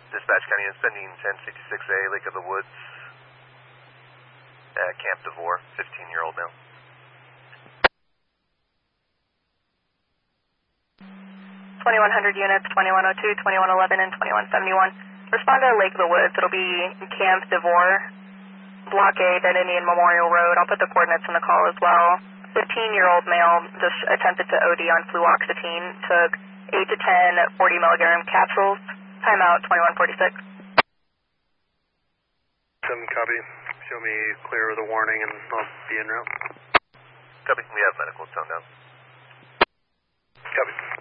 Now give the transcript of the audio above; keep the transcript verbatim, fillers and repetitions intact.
Dispatch County is sending ten sixty-six A, Lake of the Woods, uh, Camp DeVore, fifteen-year-old male. twenty-one hundred units, twenty-one oh two, twenty-one eleven, and twenty-one seventy-one. Respond to Lake of the Woods. It'll be Camp DeVore, Block A, Dead Indian Memorial Road. I'll put the coordinates in the call as well. fifteen-year-old male just attempted to O D on fluoxetine, took eight to ten forty milligram capsules. Timeout twenty-one forty-six. seven copy. Show me clear of the warning and I'll be en route. Copy. We have medical. Tone down. Copy.